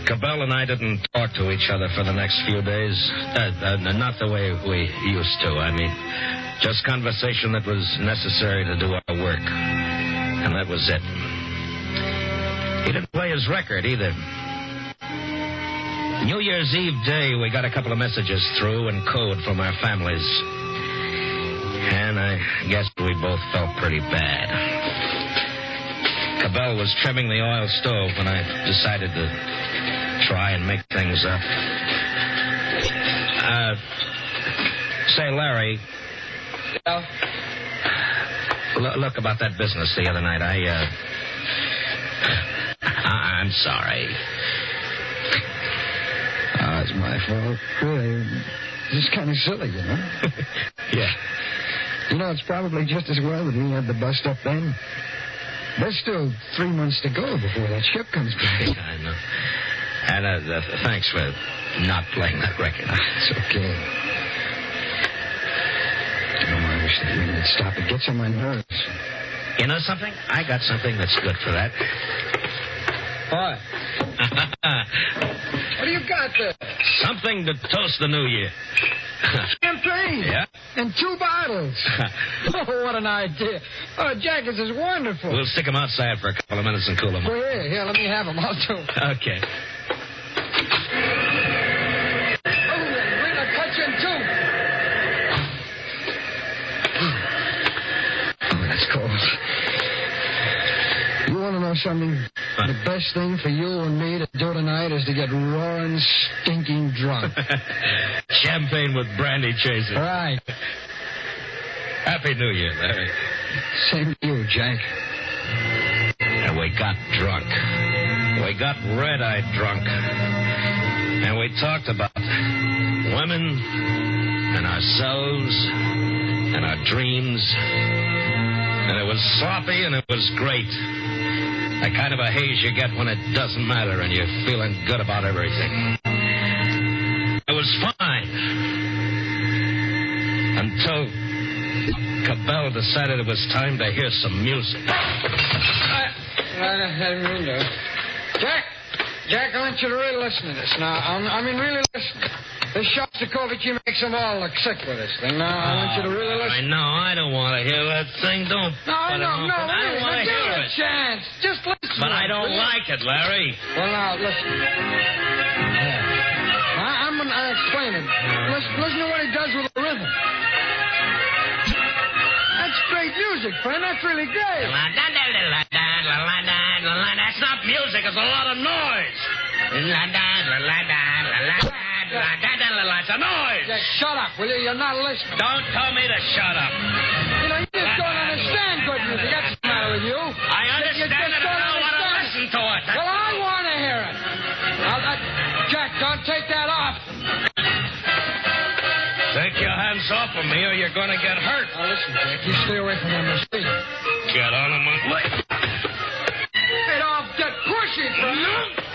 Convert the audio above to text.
Cabell and I didn't talk to each other for the next few days. Not the way we used to. I mean, just conversation that was necessary to do our work. And that was it. He didn't play his record either. New Year's Eve day, we got a couple of messages through in code from our families. And I guess we both felt pretty bad. Cabell was trimming the oil stove when I decided to try and make things up. Say, Larry. Yeah? Look about that business the other night. I'm sorry. It's my fault. Really. It's just kind of silly, you know? Yeah. You know, it's probably just as well that we had the bust up then. There's still 3 months to go before that ship comes back. Yeah, I know. And thanks for not playing that record. It's okay. Oh, I wish that rain would stop. It gets on my nerves. You know something? I got something that's good for that. What? What do you got there? Something to toast the new year. Champagne? Yeah? And 2 bottles. Oh, what an idea. Oh, Jack, this is wonderful. We'll stick them outside for a couple of minutes and cool them Well, off. here, let me have them. I'll do. Okay. Oh, bring a touch in, too. Oh, that's cold. You want to know something? Huh? The best thing for you and me to do tonight is to get roaring, stinking drunk. Champagne with brandy chaser. Right. Happy New Year, Larry. Same to you, Jack. And we got drunk. We got red-eyed drunk. And we talked about women and ourselves and our dreams. And it was sloppy and it was great. The kind of a haze you get when it doesn't matter and you're feeling good about everything. It was fine. Until Cabell decided it was time to hear some music. I didn't mean to. Jack, I want you to really listen to this now. I mean, really listen. This Shostakovich makes them all look sick with this thing. Now, I want you to really listen. I know. I don't want to hear that thing. Don't. No, I don't want to give hear it a chance. Just listen. But I don't like it, Larry. Well, now, listen. I'm going to explain it. Listen to what he does with the rhythm. That's great music, friend. That's really great. That's not music. It's a lot of noise. It's a noise. Jack, shut up, will you? You're not listening. Don't tell me to shut up. You know, you just don't understand good music. That's the matter with you. I understand it. I don't want to listen to it. Well, I want to hear it. Jack, don't take that off. Take your hands off of me or you're going to get hurt. Now, listen, Jack. You stay away from them mistake. Get on him. Hey, don't get pushy, friend.